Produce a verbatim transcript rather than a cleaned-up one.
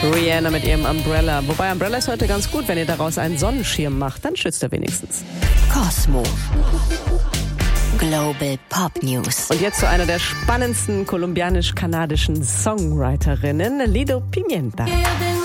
Rihanna mit ihrem Umbrella. Wobei Umbrella ist heute ganz gut, wenn ihr daraus einen Sonnenschirm macht, dann schützt er wenigstens. Cosmo. Global Pop News. Und jetzt zu einer der spannendsten kolumbianisch-kanadischen Songwriterinnen, Lido Pimienta.